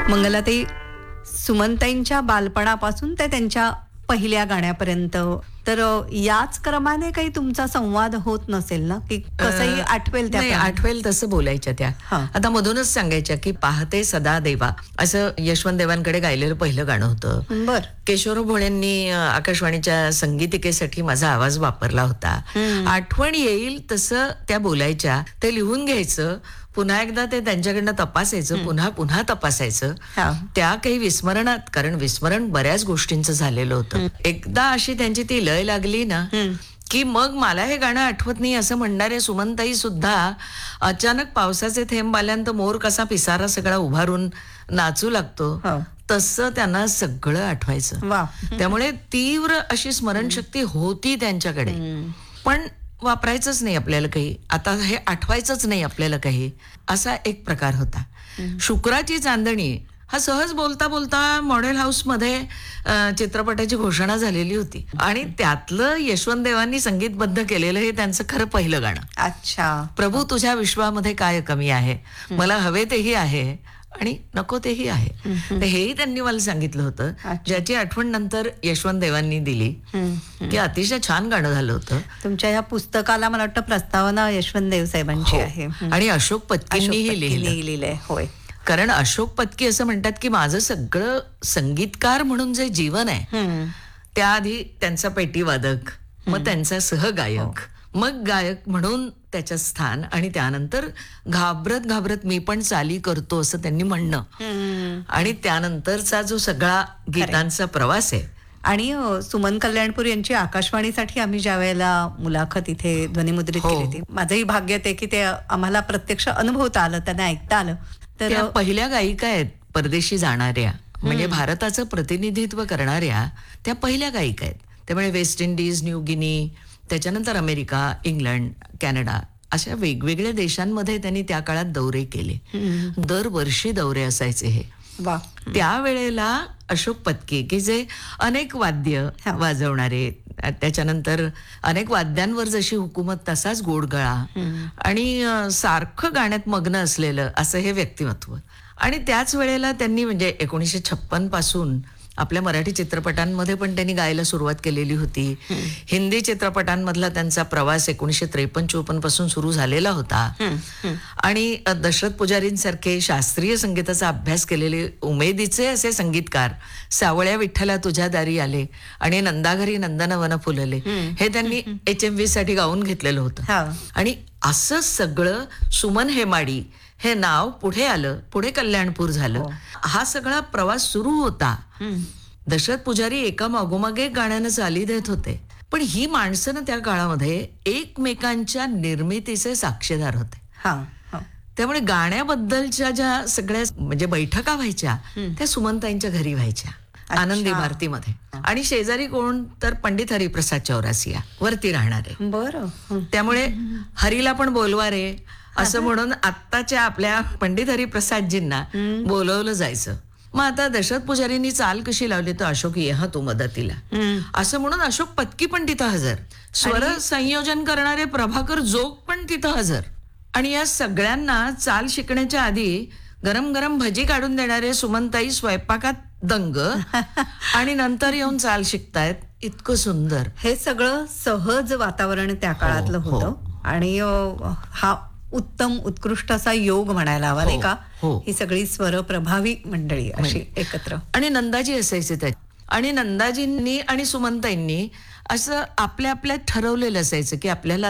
मंगलाताई, सुमनताईंच्या बालपणापासून ते त्यांच्या पहिल्या गाण्यापर्यंत तर याच क्रमाने काही तुमचा संवाद होत नसेल ना, की कसंही आठवेल त्या आठवेल तसं बोलायच्या त्या. आता मधूनच सांगायच्या की पाहते सदा देवा असं यशवंत देवांकडे गायलेलं पहिलं गाणं होतं. बर. केशवराव भोळेंनी आकाशवाणीच्या संगीतिकेसाठी माझा आवाज वापरला होता. आठवण येईल तसं त्या बोलायच्या. ते लिहून घ्यायचं, पुन्हा एकदा ते त्यांच्याकडनं तपासायचं, पुन्हा पुन्हा तपासायचं. त्या काही विस्मरणात, कारण विस्मरण बऱ्याच गोष्टींचं झालेलं होतं. एकदा अशी त्यांची ती लय लागली ना की मग मला हे गाणं आठवत नाही असं म्हणणारे सुमनताई सुद्धा अचानक पावसाचे थेंब आल्यानंतर मोर कसा पिसारा सगळा उभारून नाचू लागतो तसं त्यांना सगळं आठवायचं. त्यामुळे तीव्र अशी स्मरणशक्ती होती त्यांच्याकडे, पण वापरायचंच नाही आपल्याला काही, आता हे आठवायचंच नाही आपल्याला काही, असा एक प्रकार होता. शुक्राची चांदणी हा सहज बोलता बोलता मॉडेल हाऊस मध्ये चित्रपटाची घोषणा झालेली होती आणि त्यातलं यशवंत देवांनी संगीतबद्ध केलेलं हे त्यांचं खरं पहिलं गाणं. अच्छा. प्रभू तुझ्या विश्वामध्ये काय कमी आहे, मला हवे तेही आहे आणि नको तेही आहे. तर हेही त्यांनी मला सांगितलं होतं, ज्याची आठवण नंतर यशवंत देवांनी दिली, की अतिशय छान गाणं झालं होतं. तुमच्या या पुस्तकाला मला वाटतं प्रस्तावना यशवंत देव साहेबांची आहे आणि अशोक पत्कींनीही लिहिलंय. होय. कारण अशोक पत्की असं म्हणतात की माझं सगळं संगीतकार म्हणून जे जीवन आहे, त्याआधी त्यांचा पेटीवादक, मग त्यांचा सहगायक, मग गायक म्हणून त्याचं स्थान, आणि त्यानंतर घाबरत घाबरत मी पण चाली करतो असं त्यांनी म्हणणं, आणि त्यानंतरचा जो सगळा गीतांचा प्रवास आहे. आणि सुमन कल्याणपूर यांची आकाशवाणीसाठी आम्ही ज्या वेळेला मुलाखत इथे ध्वनिमुद्रित केली होती, माझंही भाग्य ते की ते आम्हाला प्रत्यक्ष अनुभवता आलं, त्यांना ऐकता आलं. तर पहिल्या गायिका आहेत परदेशी जाणाऱ्या, म्हणजे भारताचं प्रतिनिधित्व करणाऱ्या त्या पहिल्या गायिका आहेत. त्यामुळे वेस्ट इंडिज, न्यू गिनी, त्याच्यानंतर अमेरिका, इंग्लंड, कॅनडा अशा वेगवेगळ्या देशांमध्ये त्यांनी त्या काळात दौरे केले. दरवर्षी दौरे असायचे हे. त्यावेळेला अशोक पत्की की जे अनेक वाद्य वाजवणारे, त्याच्यानंतर अनेक वाद्यांवर जशी हुकूमत तसाच गोडगळा आणि सारखं गाण्यात मग्न असलेलं असं हे व्यक्तिमत्व. आणि त्याच वेळेला त्यांनी म्हणजे 1956 पासून आपल्या मराठी चित्रपटांमध्ये पण त्यांनी गायला सुरुवात केलेली होती. हिंदी चित्रपटांमधला त्यांचा प्रवास 1953-54 पासून सुरू झालेला होता. आणि दशरथ पुजारींसारखे शास्त्रीय संगीताचा अभ्यास केलेले उमेदीचे असे संगीतकार सावळ्या विठ्ठला तुझ्या दारी आले आणि नंदाघरी नंदनवन फुलले हे त्यांनी HMV साठी गाऊन घेतलेलं होतं. आणि असं सगळं सुमन हेमाडी हे नाव पुढे आलं, पुढे कल्याणपूर झालं. हा सगळा प्रवास सुरू होता. दशरथ पुजारी एका मागोमागे एक गाण्यानं चाली देत होते, पण ही माणसं ना त्या काळामध्ये एकमेकांच्या निर्मितीचे साक्षीदार होते. त्यामुळे गाण्याबद्दलच्या ज्या सगळ्या म्हणजे बैठका व्हायच्या त्या सुमनताईंच्या घरी व्हायच्या, आनंदी भारतीमध्ये. आणि शेजारी कोण तर पंडित हरिप्रसाद चौरासिया वरती राहणारे. बरं. त्यामुळे हरीला पण बोलवा रे असं म्हणून आत्ताच्या आपल्या पंडित हरिप्रसादजींना बोलवलं जायचं. मग आता दशरथ पुजारींनी चाल कशी लावली तर अशोक ये हा तू मदतीला असं म्हणून अशोक पत्की पण तिथं हजर, स्वर संयोजन करणारे प्रभाकर जोग पण तिथं हजर. आणि या सगळ्यांना चाल शिकण्याच्या आधी गरम गरम भजी काढून देणारे सुमनताई स्वयंपाकात दंग आणि नंतर येऊन चाल शिकतायत. इतकं सुंदर हे सगळं सहज वातावरण त्या काळातलं होतं. आणि हा उत्तम उत्कृष्ट असा योग म्हणायला हवा नाही का, ही सगळी स्वर प्रभावी मंडळी अशी एकत्र. आणि नंदाजी असायचे त्यात, आणि नंदाजींनी आणि सुमनताईंनी असं आपल्या आपल्यात ठरवलेलं असायचं की आपल्याला